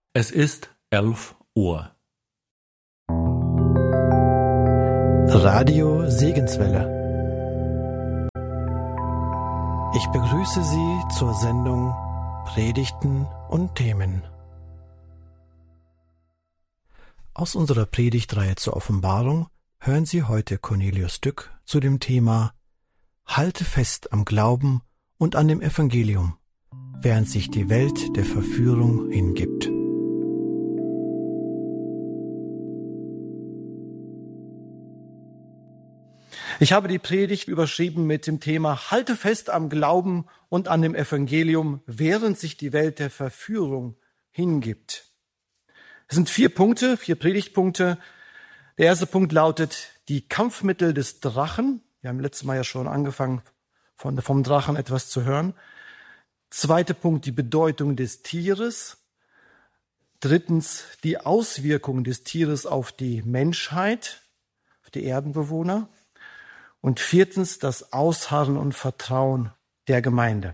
Es ist 11 Uhr. Radio Segenswelle. Ich begrüße Sie zur Sendung Predigten und Themen. Aus unserer Predigtreihe zur Offenbarung hören Sie heute Cornelius Dück zu dem Thema Halte fest am Glauben und an dem Evangelium, während sich die Welt der Verführung hingibt. Ich habe die Predigt überschrieben mit dem Thema Halte fest am Glauben und an dem Evangelium, während sich die Welt der Verführung hingibt. Es sind 4 Predigtpunkte. Der erste Punkt lautet die Kampfmittel des Drachen. Wir haben letztes Mal ja schon angefangen, vom Drachen etwas zu hören. Zweiter Punkt, die Bedeutung des Tieres. Drittens, die Auswirkungen des Tieres auf die Menschheit, auf die Erdenbewohner. Und viertens, das Ausharren und Vertrauen der Gemeinde.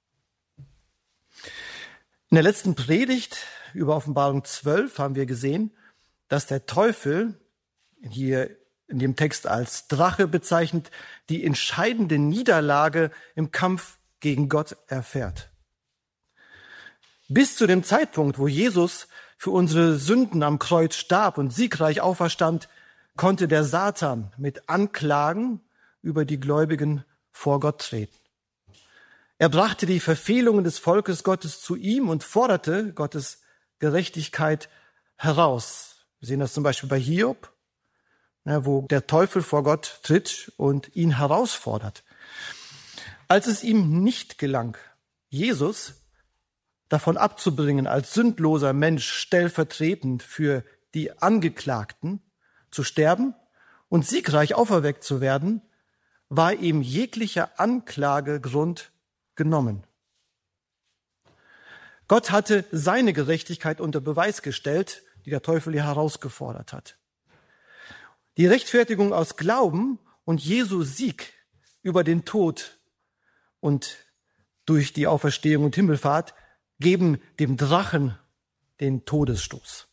In der letzten Predigt über Offenbarung 12 haben wir gesehen, dass der Teufel, hier in dem Text als Drache bezeichnet, die entscheidende Niederlage im Kampf gegen Gott erfährt. Bis zu dem Zeitpunkt, wo Jesus für unsere Sünden am Kreuz starb und siegreich auferstand, konnte der Satan mit Anklagen über die Gläubigen vor Gott treten. Er brachte die Verfehlungen des Volkes Gottes zu ihm und forderte Gottes Gerechtigkeit heraus. Wir sehen das zum Beispiel bei Hiob, wo der Teufel vor Gott tritt und ihn herausfordert. Als es ihm nicht gelang, Jesus davon abzubringen, als sündloser Mensch stellvertretend für die Angeklagten zu sterben und siegreich auferweckt zu werden, war ihm jeglicher Anklagegrund genommen. Gott hatte seine Gerechtigkeit unter Beweis gestellt, die der Teufel hier herausgefordert hat. Die Rechtfertigung aus Glauben und Jesu Sieg über den Tod und durch die Auferstehung und Himmelfahrt geben dem Drachen den Todesstoß.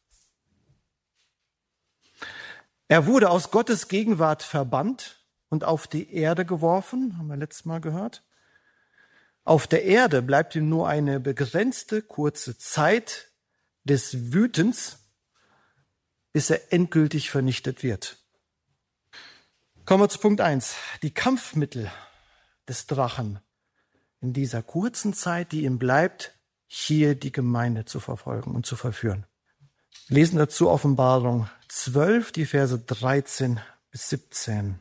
Er wurde aus Gottes Gegenwart verbannt und auf die Erde geworfen, haben wir letztes Mal gehört. Auf der Erde bleibt ihm nur eine begrenzte, kurze Zeit des Wütens, bis er endgültig vernichtet wird. Kommen wir zu Punkt 1. Die Kampfmittel des Drachen in dieser kurzen Zeit, die ihm bleibt, hier die Gemeinde zu verfolgen und zu verführen. Wir lesen dazu Offenbarung 12, die Verse 13 bis 17.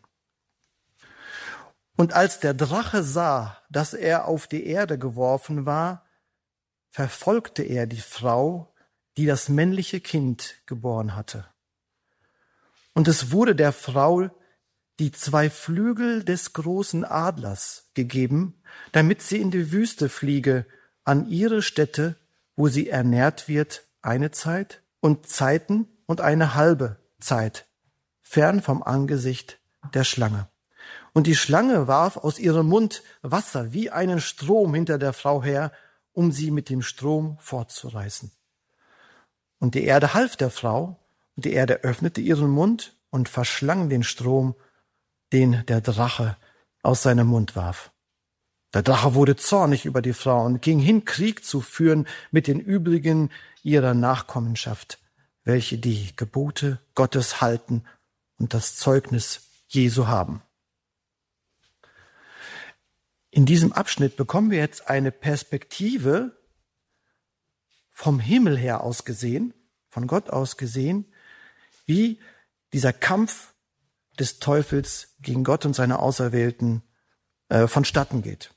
Und als der Drache sah, dass er auf die Erde geworfen war, verfolgte er die Frau, die das männliche Kind geboren hatte. Und es wurde der Frau die 2 Flügel des großen Adlers gegeben, damit sie in die Wüste fliege, an ihre Stätte, wo sie ernährt wird, eine Zeit und Zeiten und eine halbe Zeit, fern vom Angesicht der Schlange. Und die Schlange warf aus ihrem Mund Wasser wie einen Strom hinter der Frau her, um sie mit dem Strom fortzureißen. Und die Erde half der Frau, und die Erde öffnete ihren Mund und verschlang den Strom, den der Drache aus seinem Mund warf. Der Drache wurde zornig über die Frau und ging hin, Krieg zu führen mit den übrigen ihrer Nachkommenschaft, welche die Gebote Gottes halten und das Zeugnis Jesu haben. In diesem Abschnitt bekommen wir jetzt eine Perspektive vom Himmel her aus gesehen, von Gott aus gesehen, wie dieser Kampf des Teufels gegen Gott und seine Auserwählten vonstatten geht.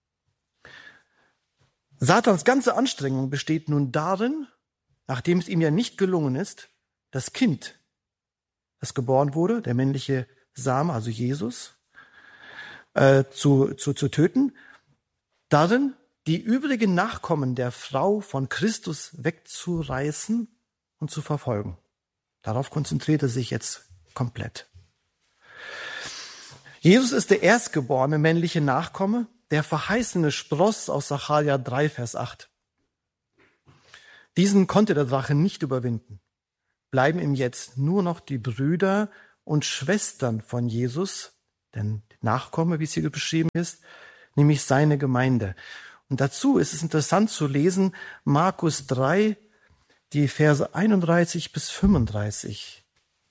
Satans ganze Anstrengung besteht nun darin, nachdem es ihm ja nicht gelungen ist, das Kind, das geboren wurde, der männliche Same, also Jesus, zu töten, darin die übrigen Nachkommen der Frau von Christus wegzureißen und zu verfolgen. Darauf konzentriert er sich jetzt komplett. Jesus ist der erstgeborene männliche Nachkomme, der verheißene Spross aus Sacharja 3, Vers 8. Diesen konnte der Drache nicht überwinden. Bleiben ihm jetzt nur noch die Brüder und Schwestern von Jesus, denn Nachkomme, wie es hier beschrieben ist, nämlich seine Gemeinde. Und dazu ist es interessant zu lesen, Markus 3, die Verse 31 bis 35.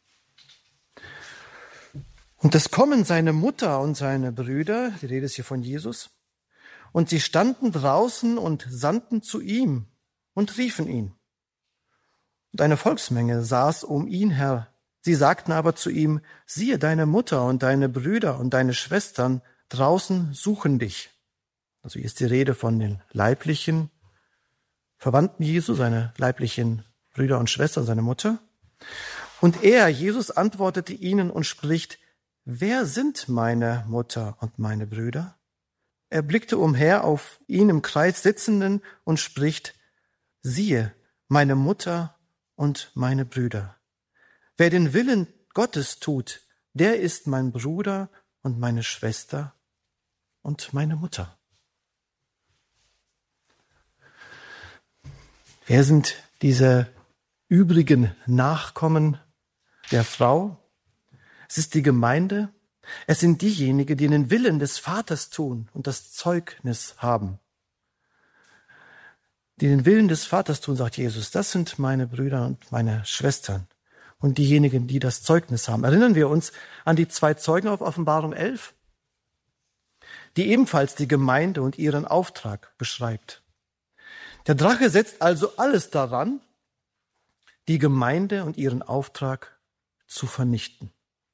Und es kommen seine Mutter und seine Brüder, die Rede ist hier von Jesus, und sie standen draußen und sandten zu ihm und riefen ihn. Und eine Volksmenge saß um ihn her. Sie sagten aber zu ihm, siehe, deine Mutter und deine Brüder und deine Schwestern draußen suchen dich. Also hier ist die Rede von den leiblichen Verwandten Jesu, seine leiblichen Brüder und Schwestern, seine Mutter. Und er, Jesus, antwortete ihnen und spricht, wer sind meine Mutter und meine Brüder? Er blickte umher auf ihn im Kreis Sitzenden und spricht, siehe, meine Mutter und meine Brüder. Wer den Willen Gottes tut, der ist mein Bruder und meine Schwester und meine Mutter. Wer sind diese übrigen Nachkommen der Frau? Es ist die Gemeinde. Es sind diejenigen, die den Willen des Vaters tun und das Zeugnis haben. Die den Willen des Vaters tun, sagt Jesus, das sind meine Brüder und meine Schwestern. Und diejenigen, die das Zeugnis haben. Erinnern wir uns an die 2 Zeugen auf Offenbarung 11, die ebenfalls die Gemeinde und ihren Auftrag beschreibt. Der Drache setzt also alles daran, die Gemeinde und ihren Auftrag zu vernichten.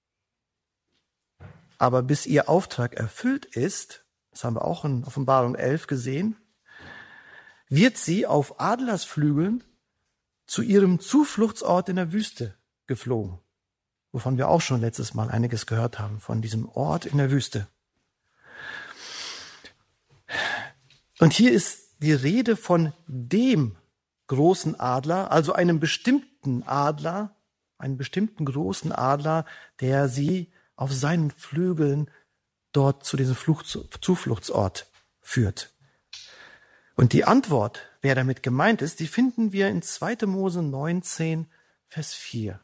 Aber bis ihr Auftrag erfüllt ist, das haben wir auch in Offenbarung 11 gesehen, wird sie auf Adlersflügeln zu ihrem Zufluchtsort in der Wüste geflogen, wovon wir auch schon letztes Mal einiges gehört haben, von diesem Ort in der Wüste. Und hier ist die Rede von dem großen Adler, also einem bestimmten Adler, einen bestimmten großen Adler, der sie auf seinen Flügeln dort zu diesem Zufluchtsort führt. Und die Antwort, wer damit gemeint ist, die finden wir in 2. Mose 19, Vers 4.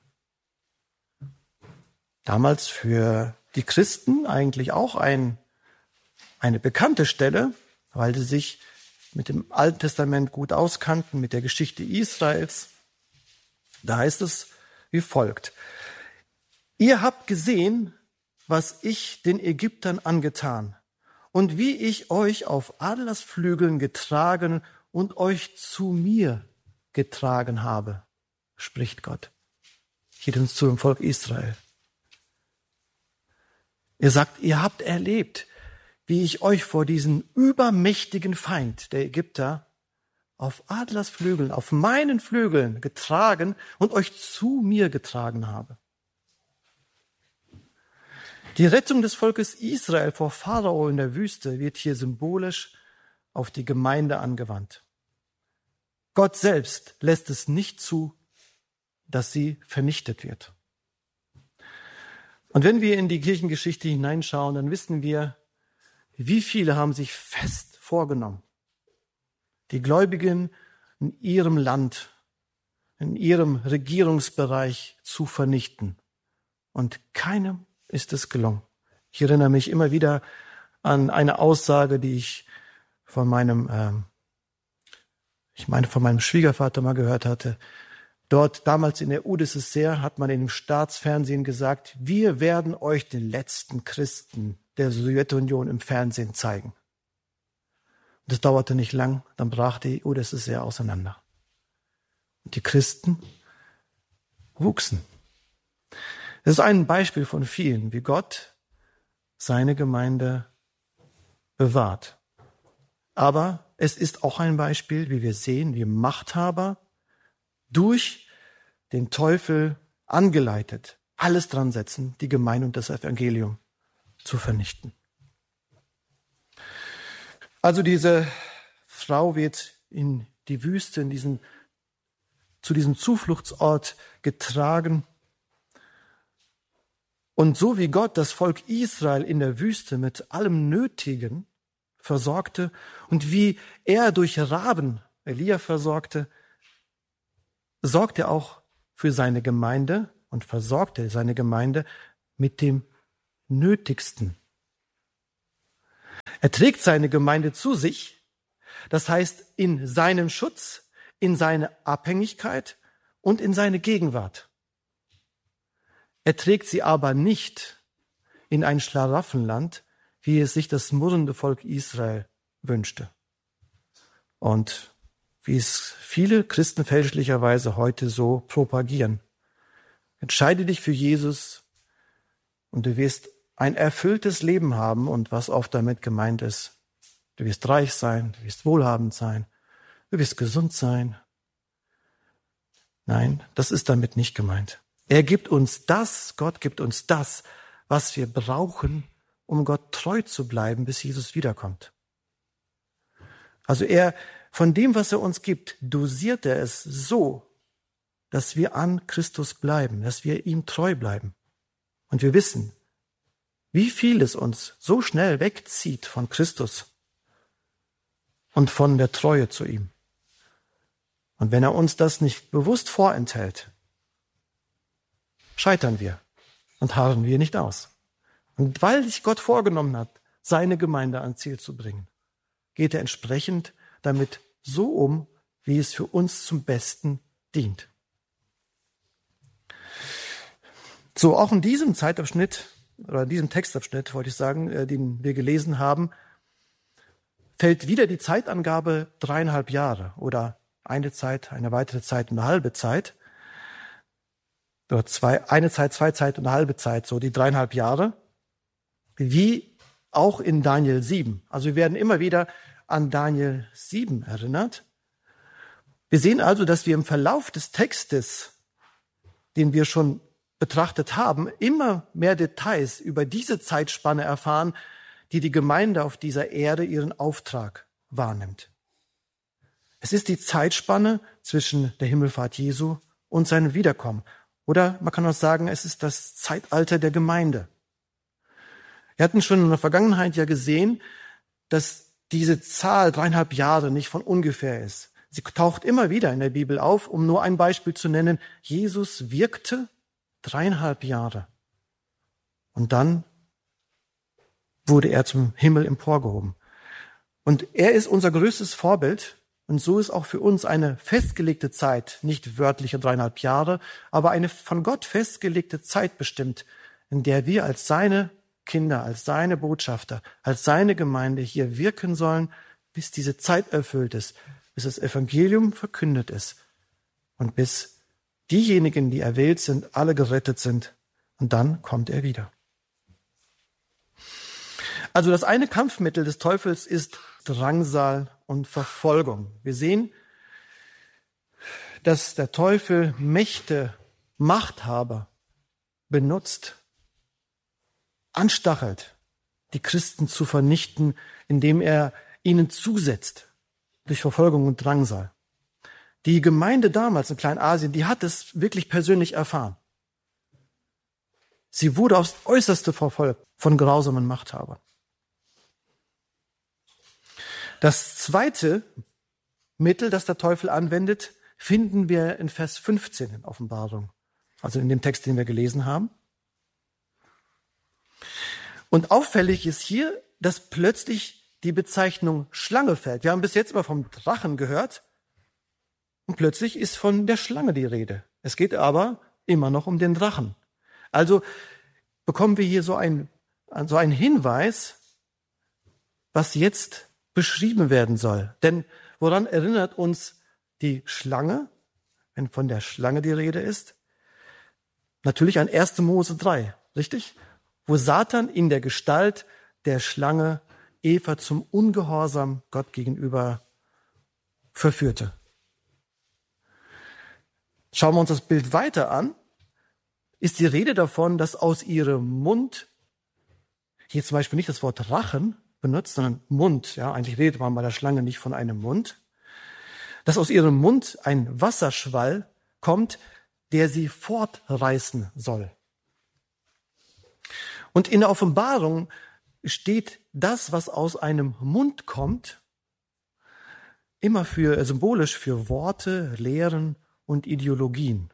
Damals für die Christen eigentlich auch eine bekannte Stelle, weil sie sich mit dem Alten Testament gut auskannten, mit der Geschichte Israels. Da heißt es wie folgt. Ihr habt gesehen, was ich den Ägyptern angetan und wie ich euch auf Adlersflügeln getragen und euch zu mir getragen habe, spricht Gott. Hier uns zu dem Volk Israel. Ihr sagt, ihr habt erlebt, wie ich euch vor diesen übermächtigen Feind der Ägypter auf Adlersflügeln, auf meinen Flügeln getragen und euch zu mir getragen habe. Die Rettung des Volkes Israel vor Pharao in der Wüste wird hier symbolisch auf die Gemeinde angewandt. Gott selbst lässt es nicht zu, dass sie vernichtet wird. Und wenn wir in die Kirchengeschichte hineinschauen, dann wissen wir, wie viele haben sich fest vorgenommen, die Gläubigen in ihrem Land, in ihrem Regierungsbereich zu vernichten. Und keinem ist es gelungen. Ich erinnere mich immer wieder an eine Aussage, die ich von meinem Schwiegervater mal gehört hatte. Dort, damals in der UdSSR, hat man in dem Staatsfernsehen gesagt, wir werden euch den letzten Christen der Sowjetunion im Fernsehen zeigen. Das dauerte nicht lang, dann brach die UdSSR auseinander. Und die Christen wuchsen. Das ist ein Beispiel von vielen, wie Gott seine Gemeinde bewahrt. Aber es ist auch ein Beispiel, wie wir sehen, wie Machthaber durch den Teufel angeleitet alles dran setzen, die Gemeinde und das Evangelium zu vernichten. Also diese Frau wird in die Wüste, zu diesem Zufluchtsort getragen. Und so wie Gott das Volk Israel in der Wüste mit allem Nötigen versorgte und wie er durch Raben Elia versorgte, sorgt er auch für seine Gemeinde und versorgte seine Gemeinde mit dem Nötigsten. Er trägt seine Gemeinde zu sich, das heißt in seinen Schutz, in seine Abhängigkeit und in seine Gegenwart. Er trägt sie aber nicht in ein Schlaraffenland, wie es sich das murrende Volk Israel wünschte. Und wie es viele Christen fälschlicherweise heute so propagieren. Entscheide dich für Jesus und du wirst ein erfülltes Leben haben. Und was oft damit gemeint ist, du wirst reich sein, du wirst wohlhabend sein, du wirst gesund sein. Nein, das ist damit nicht gemeint. Er gibt uns das, Gott gibt uns das, was wir brauchen, um Gott treu zu bleiben, bis Jesus wiederkommt. Also von dem, was er uns gibt, dosiert er es so, dass wir an Christus bleiben, dass wir ihm treu bleiben. Und wir wissen, wie viel es uns so schnell wegzieht von Christus und von der Treue zu ihm. Und wenn er uns das nicht bewusst vorenthält, scheitern wir und harren wir nicht aus. Und weil sich Gott vorgenommen hat, seine Gemeinde ans Ziel zu bringen, geht er entsprechend damit so um, wie es für uns zum Besten dient. So, auch in diesem Zeitabschnitt, oder in diesem Textabschnitt, wollte ich sagen, den wir gelesen haben, fällt wieder die Zeitangabe 3,5 Jahre oder eine Zeit, eine weitere Zeit und eine halbe Zeit. Oder eine Zeit, 2 Zeit und eine halbe Zeit, so die 3,5 Jahre. Wie auch in Daniel 7. Also wir werden immer wieder an Daniel 7 erinnert. Wir sehen also, dass wir im Verlauf des Textes, den wir schon betrachtet haben, immer mehr Details über diese Zeitspanne erfahren, die die Gemeinde auf dieser Erde ihren Auftrag wahrnimmt. Es ist die Zeitspanne zwischen der Himmelfahrt Jesu und seinem Wiederkommen. Oder man kann auch sagen, es ist das Zeitalter der Gemeinde. Wir hatten schon in der Vergangenheit ja gesehen, dass diese Zahl 3,5 Jahre nicht von ungefähr ist. Sie taucht immer wieder in der Bibel auf, um nur ein Beispiel zu nennen. Jesus wirkte 3,5 Jahre. Und dann wurde er zum Himmel emporgehoben. Und er ist unser größtes Vorbild. Und so ist auch für uns eine festgelegte Zeit, nicht wörtliche 3,5 Jahre, aber eine von Gott festgelegte Zeit bestimmt, in der wir als seine Kinder, als seine Botschafter, als seine Gemeinde hier wirken sollen, bis diese Zeit erfüllt ist, bis das Evangelium verkündet ist und bis diejenigen, die erwählt sind, alle gerettet sind. Und dann kommt er wieder. Also das eine Kampfmittel des Teufels ist Drangsal und Verfolgung. Wir sehen, dass der Teufel Mächte, Machthaber benutzt, anstachelt, die Christen zu vernichten, indem er ihnen zusetzt durch Verfolgung und Drangsal. Die Gemeinde damals in Kleinasien, die hat es wirklich persönlich erfahren. Sie wurde aufs Äußerste verfolgt von grausamen Machthabern. Das zweite Mittel, das der Teufel anwendet, finden wir in Vers 15 in Offenbarung, also in dem Text, den wir gelesen haben. Und auffällig ist hier, dass plötzlich die Bezeichnung Schlange fällt. Wir haben bis jetzt immer vom Drachen gehört und plötzlich ist von der Schlange die Rede. Es geht aber immer noch um den Drachen. Also bekommen wir hier so einen Hinweis, was jetzt beschrieben werden soll. Denn woran erinnert uns die Schlange, wenn von der Schlange die Rede ist? Natürlich an 1. Mose 3, richtig? Wo Satan in der Gestalt der Schlange Eva zum Ungehorsam Gott gegenüber verführte. Schauen wir uns das Bild weiter an, ist die Rede davon, dass aus ihrem Mund, hier zum Beispiel nicht das Wort Rachen benutzt, sondern Mund, ja, eigentlich redet man bei der Schlange nicht von einem Mund, dass aus ihrem Mund ein Wasserschwall kommt, der sie fortreißen soll. Und in der Offenbarung steht das, was aus einem Mund kommt, immer symbolisch für Worte, Lehren und Ideologien.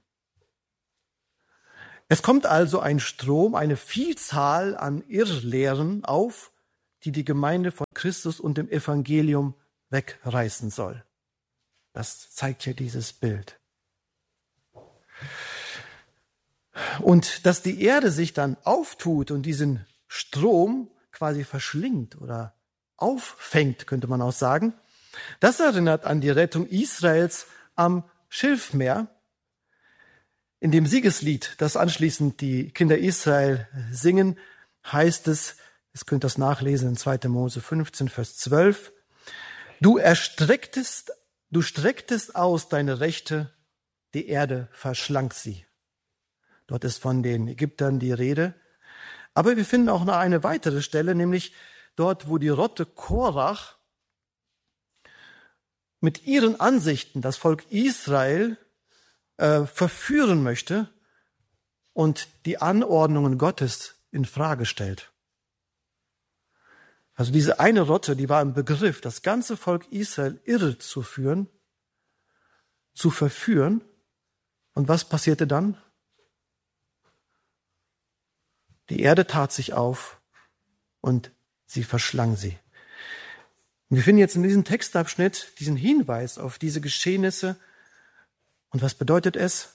Es kommt also ein Strom, eine Vielzahl an Irrlehren auf, die die Gemeinde von Christus und dem Evangelium wegreißen soll. Das zeigt hier dieses Bild. Und dass die Erde sich dann auftut und diesen Strom quasi verschlingt oder auffängt, könnte man auch sagen, das erinnert an die Rettung Israels am Schilfmeer. In dem Siegeslied, das anschließend die Kinder Israel singen, heißt es, ihr könnt das nachlesen in 2. Mose 15, Vers 12, du strecktest aus deine Rechte, die Erde verschlang sie. Dort ist von den Ägyptern die Rede. Aber wir finden auch noch eine weitere Stelle, nämlich dort, wo die Rotte Korach mit ihren Ansichten das Volk Israel verführen möchte und die Anordnungen Gottes in Frage stellt. Also diese eine Rotte, die war im Begriff, das ganze Volk Israel irre zu führen, zu verführen. Und was passierte dann? Die Erde tat sich auf und sie verschlang sie. Und wir finden jetzt in diesem Textabschnitt diesen Hinweis auf diese Geschehnisse. Und was bedeutet es?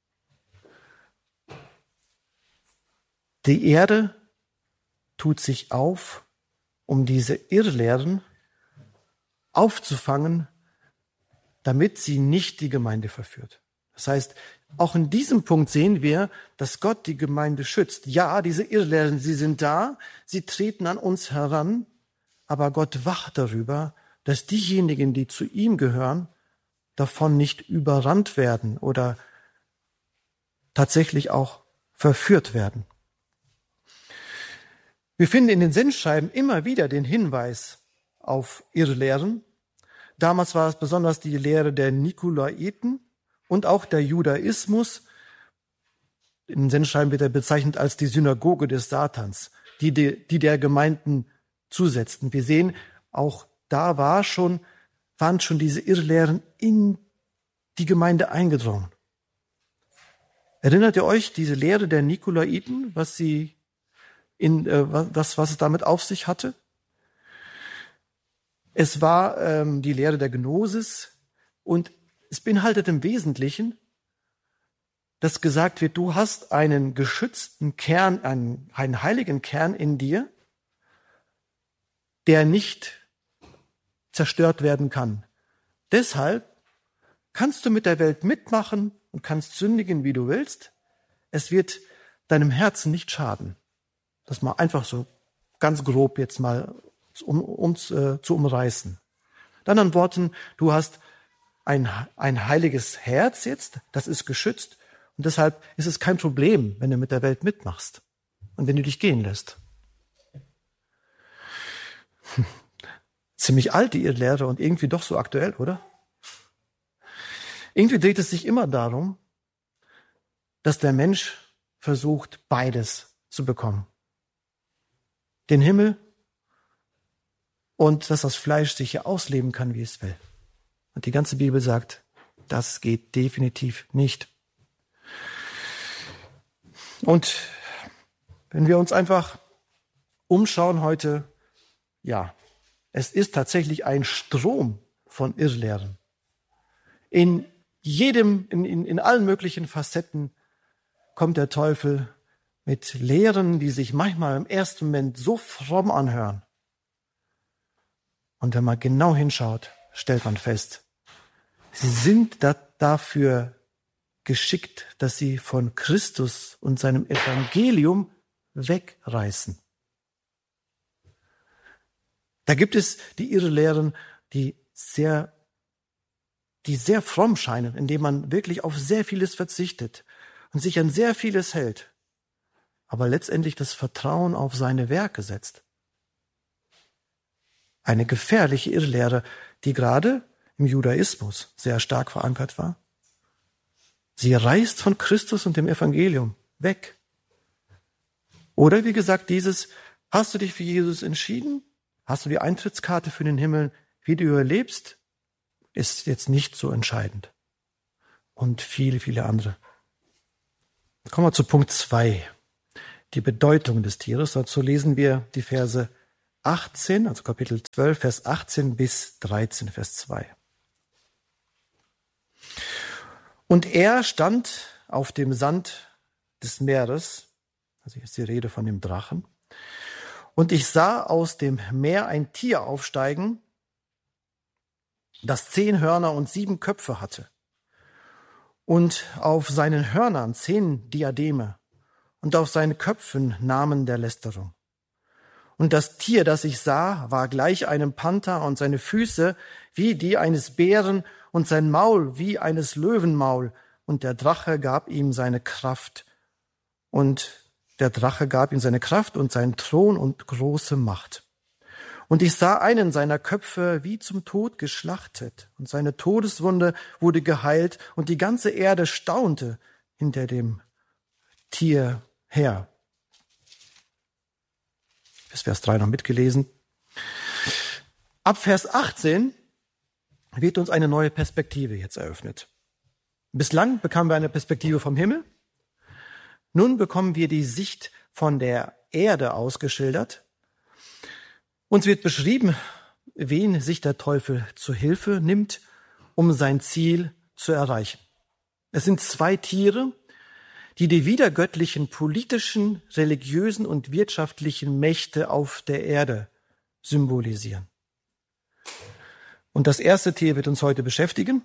Die Erde tut sich auf, um diese Irrlehren aufzufangen, damit sie nicht die Gemeinde verführt. Das heißt, auch in diesem Punkt sehen wir, dass Gott die Gemeinde schützt. Ja, diese Irrlehren, sie sind da, sie treten an uns heran, aber Gott wacht darüber, dass diejenigen, die zu ihm gehören, davon nicht überrannt werden oder tatsächlich auch verführt werden. Wir finden in den Sendschreiben immer wieder den Hinweis auf Irrlehren. Damals war es besonders die Lehre der Nikolaiten und auch der Judaismus. In den Sendschreiben wird er bezeichnet als die Synagoge des Satans, die der Gemeinden zusetzten. Wir sehen, auch da waren schon diese Irrlehren in die Gemeinde eingedrungen. Erinnert ihr euch diese Lehre der Nikolaiten, was es damit auf sich hatte? Es war die Lehre der Gnosis und es beinhaltet im Wesentlichen, dass gesagt wird, du hast einen geschützten Kern, einen heiligen Kern in dir, der nicht zerstört werden kann. Deshalb kannst du mit der Welt mitmachen und kannst sündigen, wie du willst. Es wird deinem Herzen nicht schaden. Das mal einfach so ganz grob jetzt mal zu umreißen. Mit anderen Worten, du hast ein heiliges Herz jetzt, das ist geschützt und deshalb ist es kein Problem, wenn du mit der Welt mitmachst und wenn du dich gehen lässt. Ziemlich alt, die Irrlehre und irgendwie doch so aktuell, oder? Irgendwie dreht es sich immer darum, dass der Mensch versucht, beides zu bekommen. Den Himmel und dass das Fleisch sich hier ausleben kann, wie es will. Und die ganze Bibel sagt, das geht definitiv nicht. Und wenn wir uns einfach umschauen heute, ja, es ist tatsächlich ein Strom von Irrlehren. In allen möglichen Facetten kommt der Teufel mit Lehren, die sich manchmal im ersten Moment so fromm anhören. Und wenn man genau hinschaut, stellt man fest, sie sind dafür geschickt, dass sie von Christus und seinem Evangelium wegreißen. Da gibt es die Irrlehren, die sehr fromm scheinen, indem man wirklich auf sehr vieles verzichtet und sich an sehr vieles hält, aber letztendlich das Vertrauen auf seine Werke setzt. Eine gefährliche Irrlehre, die gerade im Judaismus sehr stark verankert war. Sie reißt von Christus und dem Evangelium weg. Oder wie gesagt, hast du dich für Jesus entschieden? Hast du die Eintrittskarte für den Himmel? Wie du überlebst, ist jetzt nicht so entscheidend. und viele, viele andere. Kommen wir zu Punkt 2, die Bedeutung des Tieres. Dazu lesen wir die Verse 18, also Kapitel 12, Vers 18 bis 13, Vers 2. Und er stand auf dem Sand des Meeres, also hier ist die Rede von dem Drachen, und ich sah aus dem Meer ein Tier aufsteigen, das 10 Hörner und 7 Köpfe hatte, und auf seinen Hörnern 10 Diademe und auf seinen Köpfen Namen der Lästerung. Und das Tier, das ich sah, war gleich einem Panther und seine Füße wie die eines Bären und sein Maul wie eines Löwenmaul. Und der Drache gab ihm seine Kraft. Und seinen Thron und große Macht. Und ich sah einen seiner Köpfe wie zum Tod geschlachtet. Und seine Todeswunde wurde geheilt. Und die ganze Erde staunte hinter dem Tier her. Bis Vers 3 noch mitgelesen. Ab Vers 18 wird uns eine neue Perspektive jetzt eröffnet. Bislang bekamen wir eine Perspektive vom Himmel. Nun bekommen wir die Sicht von der Erde ausgeschildert. Uns wird beschrieben, wen sich der Teufel zu Hilfe nimmt, um sein Ziel zu erreichen. Es sind 2 Tiere, die wiedergöttlichen politischen, religiösen und wirtschaftlichen Mächte auf der Erde symbolisieren. Und das erste Tier wird uns heute beschäftigen.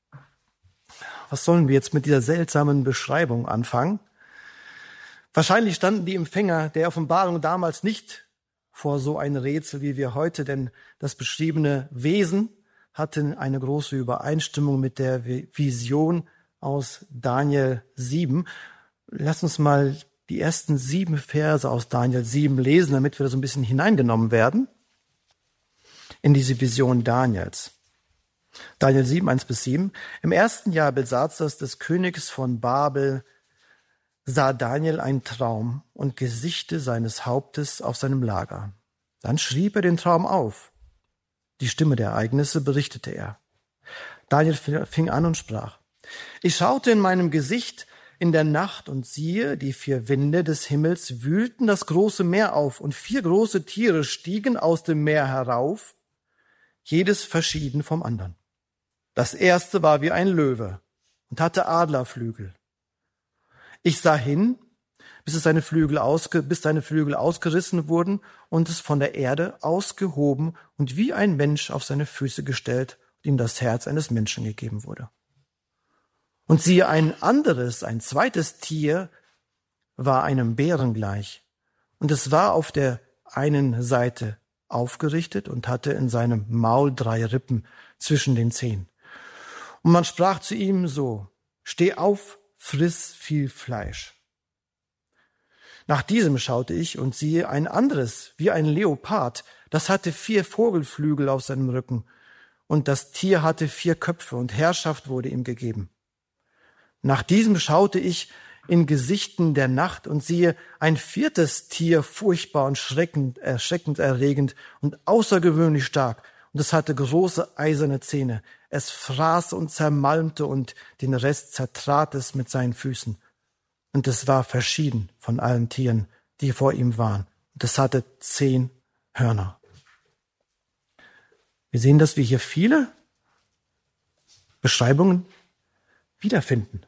Was sollen wir jetzt mit dieser seltsamen Beschreibung anfangen? Wahrscheinlich standen die Empfänger der Offenbarung damals nicht vor so ein Rätsel wie wir heute, denn das beschriebene Wesen hatte eine große Übereinstimmung mit der Vision aus Daniel 7. Lass uns mal die ersten 7 Verse aus Daniel 7 lesen, damit wir da so ein bisschen hineingenommen werden in diese Vision Daniels. Daniel 7, 1 bis 7. Im ersten Jahr Belsazars, des Königs von Babel, sah Daniel einen Traum und Gesichte seines Hauptes auf seinem Lager. Dann schrieb er den Traum auf. Die Stimme der Ereignisse berichtete er. Daniel fing an und sprach: Ich schaute in meinem Gesicht in der Nacht und siehe, die 4 Winde des Himmels wühlten das große Meer auf und 4 große Tiere stiegen aus dem Meer herauf, jedes verschieden vom anderen. Das erste war wie ein Löwe und hatte Adlerflügel. Ich sah hin, bis seine Flügel ausgerissen wurden und es von der Erde ausgehoben und wie ein Mensch auf seine Füße gestellt und ihm das Herz eines Menschen gegeben wurde. Und siehe, ein zweites Tier war einem Bären gleich. Und es war auf der einen Seite aufgerichtet und hatte in seinem Maul 3 Rippen zwischen den Zähnen. Und man sprach zu ihm so: Steh auf, friss viel Fleisch. Nach diesem schaute ich und siehe ein anderes, wie ein Leopard, das hatte 4 Vogelflügel auf seinem Rücken. Und das Tier hatte 4 Köpfe und Herrschaft wurde ihm gegeben. Nach diesem schaute ich in Gesichten der Nacht und siehe ein 4. Tier, furchtbar und erschreckenderregend und außergewöhnlich stark. Und es hatte große eiserne Zähne. Es fraß und zermalmte und den Rest zertrat es mit seinen Füßen. Und es war verschieden von allen Tieren, die vor ihm waren. Und es hatte 10 Hörner. Wir sehen, dass wir hier viele Beschreibungen wiederfinden.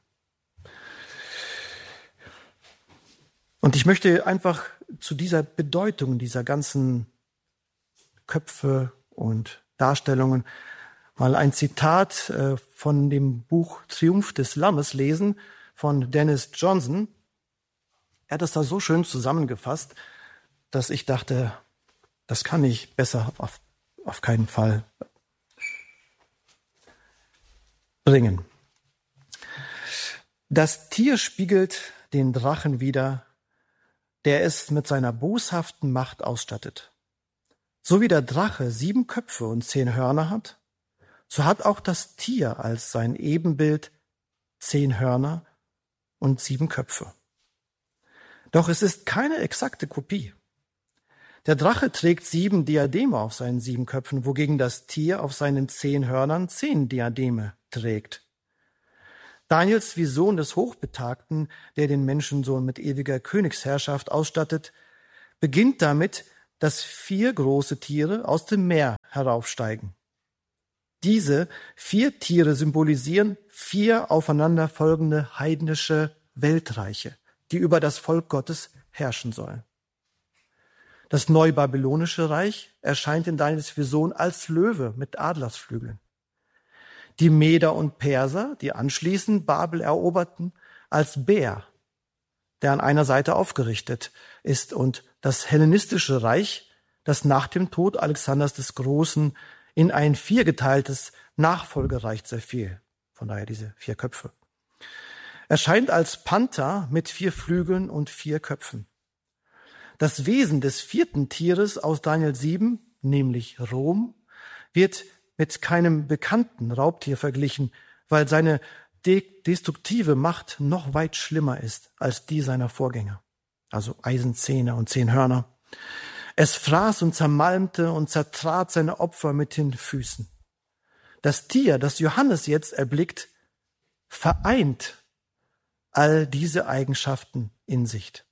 Und ich möchte einfach zu dieser Bedeutung dieser ganzen Köpfe und Darstellungen mal ein Zitat von dem Buch Triumph des Lammes lesen von Dennis Johnson. Er hat das da so schön zusammengefasst, dass ich dachte, das kann ich besser auf keinen Fall bringen. Das Tier spiegelt den Drachen wider, der es mit seiner boshaften Macht ausstattet. So wie der Drache 7 Köpfe und 10 Hörner hat, so hat auch das Tier als sein Ebenbild 10 Hörner und 7 Köpfe. Doch es ist keine exakte Kopie. Der Drache trägt 7 Diademe auf seinen 7 Köpfen, wogegen das Tier auf seinen 10 Hörnern 10 Diademe trägt. Daniels Vision des Hochbetagten, der den Menschensohn mit ewiger Königsherrschaft ausstattet, beginnt damit, dass 4 große Tiere aus dem Meer heraufsteigen. Diese 4 Tiere symbolisieren 4 aufeinanderfolgende heidnische Weltreiche, die über das Volk Gottes herrschen sollen. Das neubabylonische Reich erscheint in Daniels Vision als Löwe mit Adlersflügeln. Die Meder und Perser, die anschließend Babel eroberten, als Bär, der an einer Seite aufgerichtet ist, und das hellenistische Reich, das nach dem Tod Alexanders des Großen in ein 4-geteiltes Nachfolgereich zerfiel. Von daher diese 4 Köpfe. Erscheint als Panther mit 4 Flügeln und 4 Köpfen. Das Wesen des 4. Tieres aus Daniel 7, nämlich Rom, wird mit keinem bekannten Raubtier verglichen, weil seine destruktive Macht noch weit schlimmer ist als die seiner Vorgänger. Also Eisenzähne und 10 Hörner. Es fraß und zermalmte und zertrat seine Opfer mit den Füßen. Das Tier, das Johannes jetzt erblickt, vereint all diese Eigenschaften in sich.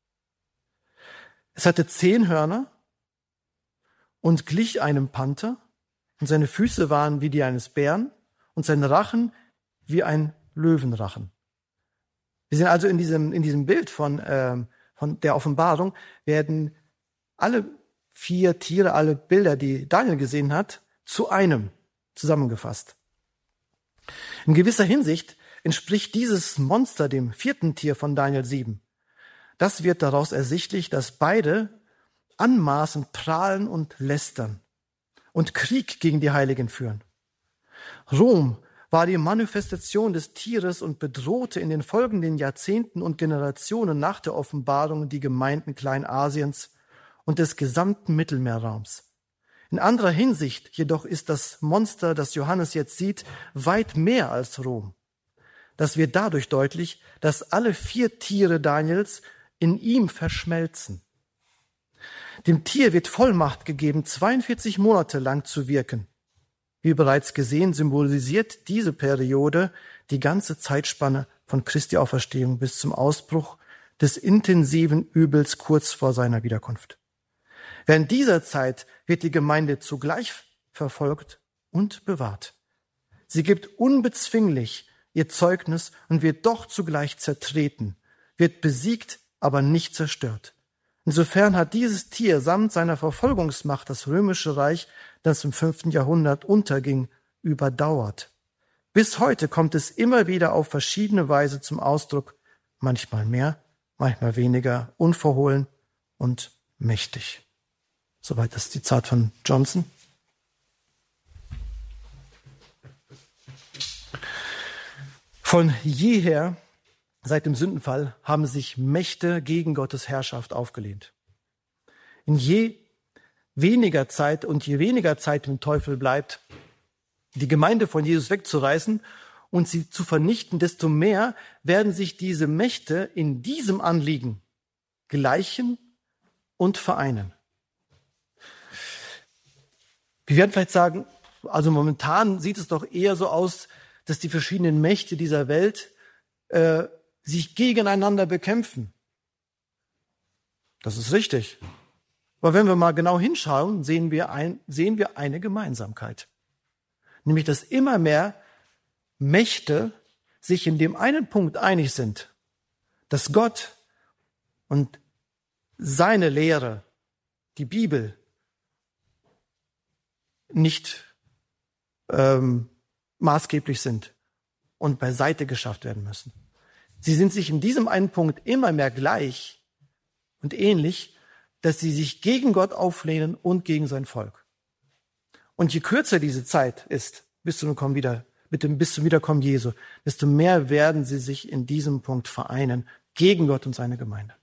Es hatte 10 Hörner und glich einem Panther, und seine Füße waren wie die eines Bären und sein Rachen wie ein Löwenrachen. Wir sehen also in diesem Bild von der Offenbarung werden alle 4 Tiere, alle Bilder, die Daniel gesehen hat, zu einem zusammengefasst. In gewisser Hinsicht entspricht dieses Monster dem 4. Tier von Daniel 7. Das wird daraus ersichtlich, dass beide anmaßend prahlen und lästern und Krieg gegen die Heiligen führen. Rom war die Manifestation des Tieres und bedrohte in den folgenden Jahrzehnten und Generationen nach der Offenbarung die Gemeinden Kleinasiens und des gesamten Mittelmeerraums. In anderer Hinsicht jedoch ist das Monster, das Johannes jetzt sieht, weit mehr als Rom. Das wird dadurch deutlich, dass alle 4 Tiere Daniels in ihm verschmelzen. Dem Tier wird Vollmacht gegeben, 42 Monate lang zu wirken. Wie bereits gesehen, symbolisiert diese Periode die ganze Zeitspanne von Christi Auferstehung bis zum Ausbruch des intensiven Übels kurz vor seiner Wiederkunft. Während dieser Zeit wird die Gemeinde zugleich verfolgt und bewahrt. Sie gibt unbezwinglich ihr Zeugnis und wird doch zugleich zertreten, wird besiegt, aber nicht zerstört. Insofern hat dieses Tier samt seiner Verfolgungsmacht das römische Reich, das im 5. Jahrhundert unterging, überdauert. Bis heute kommt es immer wieder auf verschiedene Weise zum Ausdruck, manchmal mehr, manchmal weniger, unverhohlen und mächtig. Soweit das Zitat von Johnson. Von jeher, seit dem Sündenfall, haben sich Mächte gegen Gottes Herrschaft aufgelehnt. In je weniger Zeit dem Teufel bleibt, die Gemeinde von Jesus wegzureißen und sie zu vernichten, desto mehr werden sich diese Mächte in diesem Anliegen gleichen und vereinen. Wir werden vielleicht sagen, also momentan sieht es doch eher so aus, dass die verschiedenen Mächte dieser Welt sich gegeneinander bekämpfen. Das ist richtig. Aber wenn wir mal genau hinschauen, sehen wir eine Gemeinsamkeit. Nämlich, dass immer mehr Mächte sich in dem einen Punkt einig sind, dass Gott und seine Lehre, die Bibel, nicht maßgeblich sind und beiseite geschafft werden müssen. Sie sind sich in diesem einen Punkt immer mehr gleich und ähnlich, dass sie sich gegen Gott auflehnen und gegen sein Volk. Und je kürzer diese Zeit ist, bis zum Wiederkommen Jesu, desto mehr werden sie sich in diesem Punkt vereinen gegen Gott und seine Gemeinde.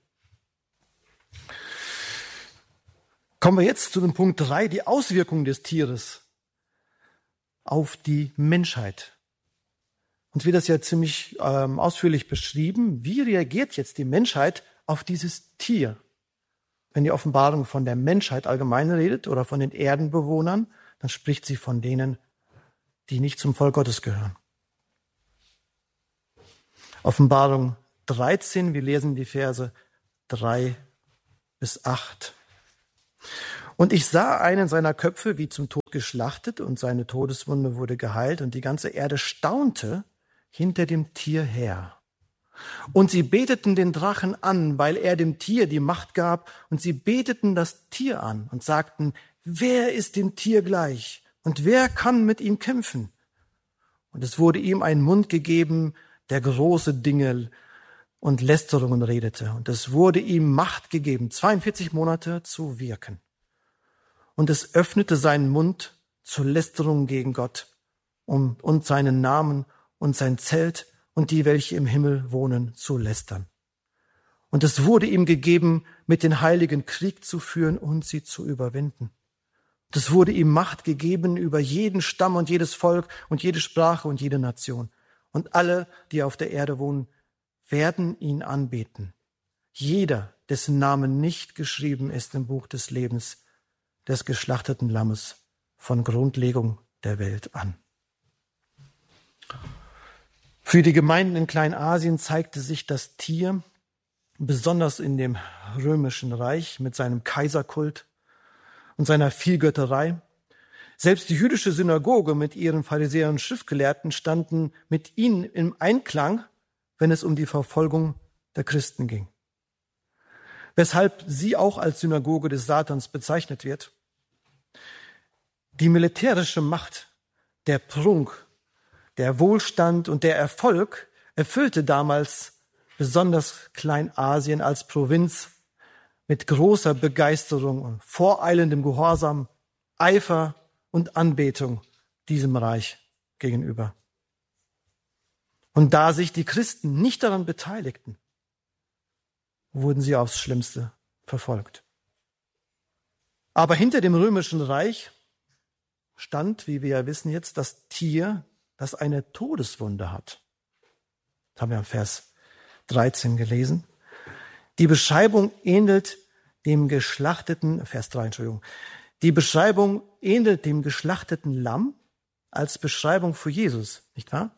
Kommen wir jetzt zu dem Punkt 3, die Auswirkungen des Tieres auf die Menschheit. Uns wird das ja ziemlich ausführlich beschrieben. Wie reagiert jetzt die Menschheit auf dieses Tier? Wenn die Offenbarung von der Menschheit allgemein redet oder von den Erdenbewohnern, dann spricht sie von denen, die nicht zum Volk Gottes gehören. Offenbarung 13, wir lesen die Verse 3 bis 8. Und ich sah einen seiner Köpfe wie zum Tod geschlachtet, und seine Todeswunde wurde geheilt, und die ganze Erde staunte hinter dem Tier her. Und sie beteten den Drachen an, weil er dem Tier die Macht gab, und sie beteten das Tier an und sagten, wer ist dem Tier gleich und wer kann mit ihm kämpfen? Und es wurde ihm ein Mund gegeben, der große Dinge und Lästerungen redete. Und es wurde ihm Macht gegeben, 42 Monate zu wirken. Und es öffnete seinen Mund zur Lästerung gegen Gott und seinen Namen und sein Zelt und die, welche im Himmel wohnen, zu lästern. Und es wurde ihm gegeben, mit den Heiligen Krieg zu führen und sie zu überwinden. Und es wurde ihm Macht gegeben über jeden Stamm und jedes Volk und jede Sprache und jede Nation. Und alle, die auf der Erde wohnen, werden ihn anbeten. Jeder, dessen Name nicht geschrieben ist im Buch des Lebens des geschlachteten Lammes von Grundlegung der Welt an. Für die Gemeinden in Kleinasien zeigte sich das Tier, besonders in dem römischen Reich mit seinem Kaiserkult und seiner Vielgötterei. Selbst die jüdische Synagoge mit ihren Pharisäern und Schriftgelehrten standen mit ihnen im Einklang, wenn es um die Verfolgung der Christen ging. Weshalb sie auch als Synagoge des Satans bezeichnet wird. Die militärische Macht, der Prunk, der Wohlstand und der Erfolg erfüllte damals besonders Kleinasien als Provinz mit großer Begeisterung und voreilendem Gehorsam, Eifer und Anbetung diesem Reich gegenüber. Und da sich die Christen nicht daran beteiligten, wurden sie aufs Schlimmste verfolgt. Aber hinter dem römischen Reich stand, wie wir ja wissen jetzt, das Tier, das eine Todeswunde hat. Das haben wir im Vers 13 gelesen. Die Beschreibung ähnelt dem geschlachteten, Vers 3, Entschuldigung. Die Beschreibung ähnelt dem geschlachteten Lamm als Beschreibung für Jesus, nicht wahr?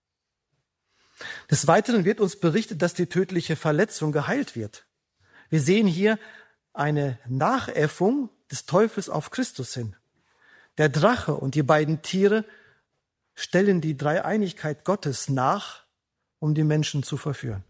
Des Weiteren wird uns berichtet, dass die tödliche Verletzung geheilt wird. Wir sehen hier eine Nachäffung des Teufels auf Christus hin. Der Drache und die beiden Tiere stellen die Dreieinigkeit Gottes nach, um die Menschen zu verführen.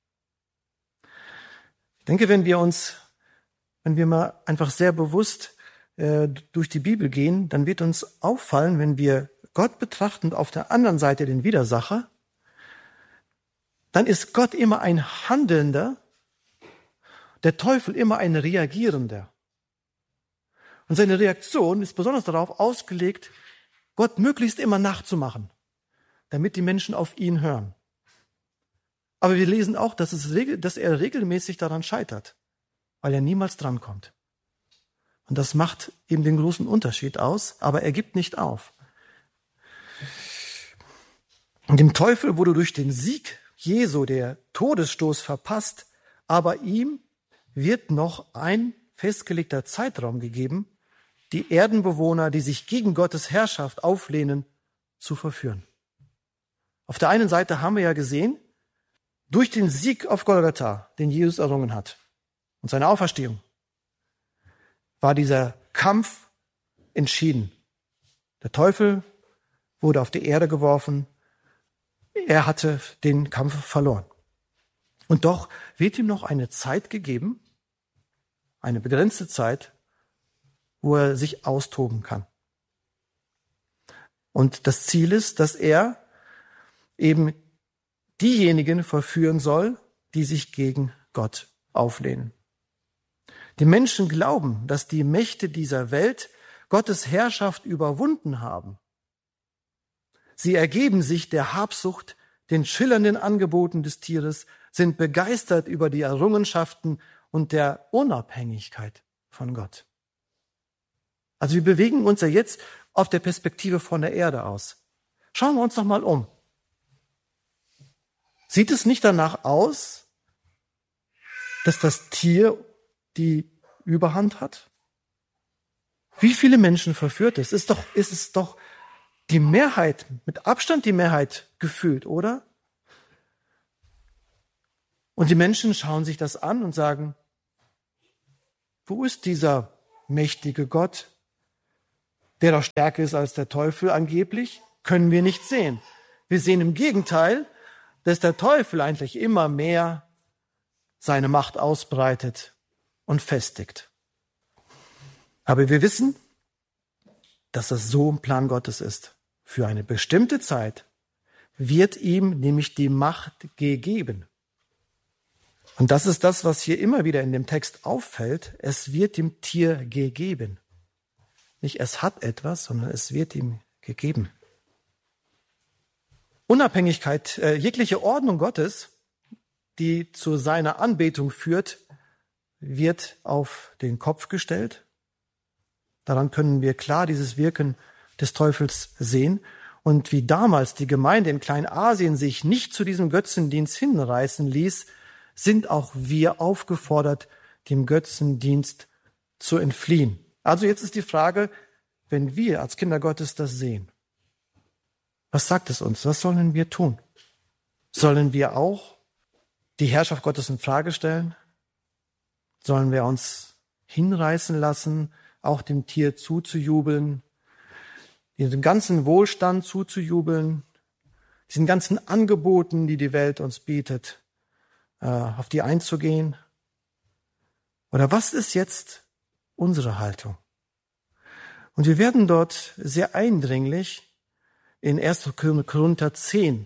Ich denke, wenn wir mal einfach sehr bewusst durch die Bibel gehen, dann wird uns auffallen, wenn wir Gott betrachten und auf der anderen Seite den Widersacher, dann ist Gott immer ein Handelnder, der Teufel immer ein Reagierender. Und seine Reaktion ist besonders darauf ausgelegt, Gott möglichst immer nachzumachen, damit die Menschen auf ihn hören. Aber wir lesen auch, dass er regelmäßig daran scheitert, weil er niemals drankommt. Und das macht eben den großen Unterschied aus, aber er gibt nicht auf. Und dem Teufel wurde durch den Sieg Jesu der Todesstoß verpasst, aber ihm wird noch ein festgelegter Zeitraum gegeben, die Erdenbewohner, die sich gegen Gottes Herrschaft auflehnen, zu verführen. Auf der einen Seite haben wir ja gesehen, durch den Sieg auf Golgatha, den Jesus errungen hat, und seine Auferstehung, war dieser Kampf entschieden. Der Teufel wurde auf die Erde geworfen, er hatte den Kampf verloren. Und doch wird ihm noch eine Zeit gegeben, eine begrenzte Zeit, wo er sich austoben kann. Und das Ziel ist, dass er eben diejenigen verführen soll, die sich gegen Gott auflehnen. Die Menschen glauben, dass die Mächte dieser Welt Gottes Herrschaft überwunden haben. Sie ergeben sich der Habsucht, den schillernden Angeboten des Tieres, sind begeistert über die Errungenschaften und der Unabhängigkeit von Gott. Also wir bewegen uns ja jetzt auf der Perspektive von der Erde aus. Schauen wir uns doch mal um. Sieht es nicht danach aus, dass das Tier die Überhand hat? Wie viele Menschen verführt es? Ist es doch die Mehrheit, mit Abstand die Mehrheit gefühlt, oder? Und die Menschen schauen sich das an und sagen, wo ist dieser mächtige Gott, der doch stärker ist als der Teufel angeblich? Können wir nicht sehen. Wir sehen im Gegenteil, dass der Teufel eigentlich immer mehr seine Macht ausbreitet und festigt. Aber wir wissen, dass das so im Plan Gottes ist. Für eine bestimmte Zeit wird ihm nämlich die Macht gegeben. Und das ist das, was hier immer wieder in dem Text auffällt. Es wird dem Tier gegeben. Nicht es hat etwas, sondern es wird ihm gegeben. Unabhängigkeit, jegliche Ordnung Gottes, die zu seiner Anbetung führt, wird auf den Kopf gestellt. Daran können wir klar dieses Wirken des Teufels sehen. Und wie damals die Gemeinde in Kleinasien sich nicht zu diesem Götzendienst hinreißen ließ, sind auch wir aufgefordert, dem Götzendienst zu entfliehen. Also jetzt ist die Frage, wenn wir als Kinder Gottes das sehen, was sagt es uns? Was sollen wir tun? Sollen wir auch die Herrschaft Gottes in Frage stellen? Sollen wir uns hinreißen lassen, auch dem Tier zuzujubeln, diesem ganzen Wohlstand zuzujubeln, diesen ganzen Angeboten, die die Welt uns bietet, auf die einzugehen? Oder was ist jetzt unsere Haltung? Und wir werden dort sehr eindringlich in 1. Korinther 10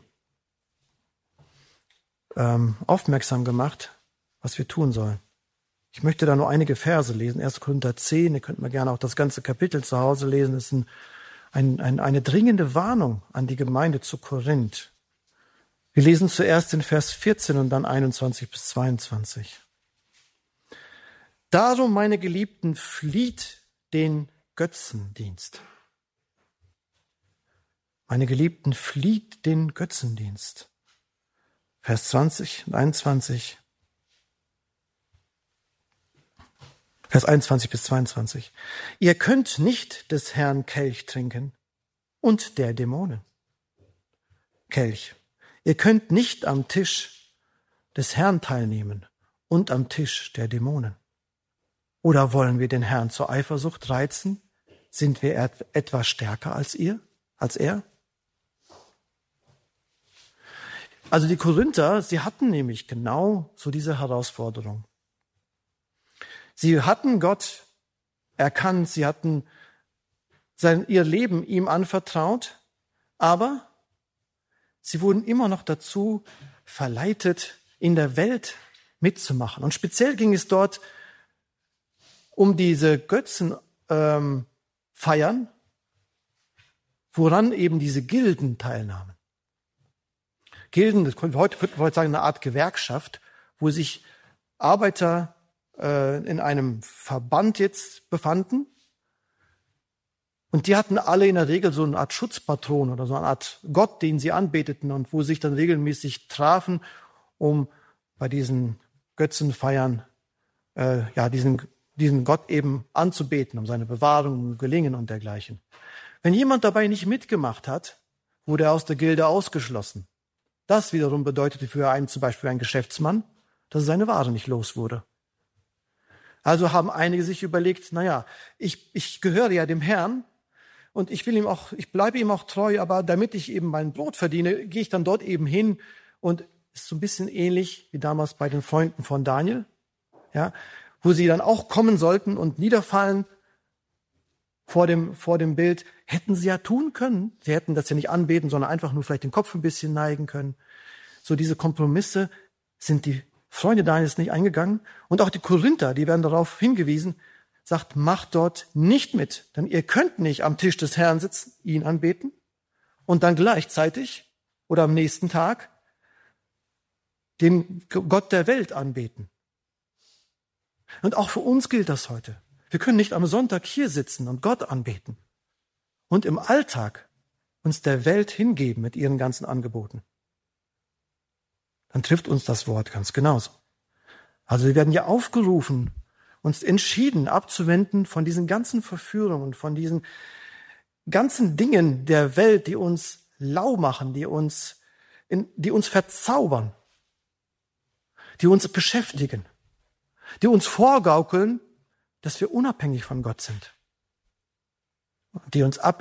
aufmerksam gemacht, was wir tun sollen. Ich möchte da nur einige Verse lesen. 1. Korinther 10, ihr könnt mal gerne auch das ganze Kapitel zu Hause lesen. Das ist eine dringende Warnung an die Gemeinde zu Korinth. Wir lesen zuerst in Vers 14 und dann 21 bis 22. Darum, meine Geliebten, flieht den Götzendienst. Meine Geliebten, flieht den Götzendienst. Vers 20 und 21. Vers 21 bis 22. Ihr könnt nicht des Herrn Kelch trinken und der Dämonen. Kelch. Ihr könnt nicht am Tisch des Herrn teilnehmen und am Tisch der Dämonen. Oder wollen wir den Herrn zur Eifersucht reizen? Sind wir etwas stärker als er? Also die Korinther, sie hatten nämlich genau so diese Herausforderung. Sie hatten Gott erkannt, sie hatten ihr Leben ihm anvertraut, aber sie wurden immer noch dazu verleitet, in der Welt mitzumachen. Und speziell ging es dort um diese Götzenfeiern, woran eben diese Gilden teilnahmen. Gilden, das könnte heute sagen, eine Art Gewerkschaft, wo sich Arbeiter in einem Verband jetzt befanden. Und die hatten alle in der Regel so eine Art Schutzpatron oder so eine Art Gott, den sie anbeteten und wo sie sich dann regelmäßig trafen, um bei diesen Götzenfeiern diesen Gott eben anzubeten, um seine Bewahrung, um Gelingen und dergleichen. Wenn jemand dabei nicht mitgemacht hat, wurde er aus der Gilde ausgeschlossen. Das wiederum bedeutete für einen zum Beispiel einen Geschäftsmann, dass er seine Ware nicht los wurde. Also haben einige sich überlegt, ich gehöre ja dem Herrn und ich bleibe ihm auch treu, aber damit ich eben mein Brot verdiene, gehe ich dann dort eben hin und ist so ein bisschen ähnlich wie damals bei den Freunden von Daniel, ja, wo sie dann auch kommen sollten und niederfallen vor dem Bild, hätten sie ja tun können. Sie hätten das ja nicht anbeten, sondern einfach nur vielleicht den Kopf ein bisschen neigen können. So diese Kompromisse sind die Freunde Daniels nicht eingegangen. Und auch die Korinther, die werden darauf hingewiesen, sagt, macht dort nicht mit. Denn ihr könnt nicht am Tisch des Herrn sitzen, ihn anbeten und dann gleichzeitig oder am nächsten Tag den Gott der Welt anbeten. Und auch für uns gilt das heute. Wir können nicht am Sonntag hier sitzen und Gott anbeten und im Alltag uns der Welt hingeben mit ihren ganzen Angeboten. Dann trifft uns das Wort ganz genauso. Also wir werden ja aufgerufen, uns entschieden abzuwenden von diesen ganzen Verführungen, von diesen ganzen Dingen der Welt, die uns lau machen, die uns verzaubern. die uns beschäftigen, die uns vorgaukeln, dass wir unabhängig von Gott sind, die uns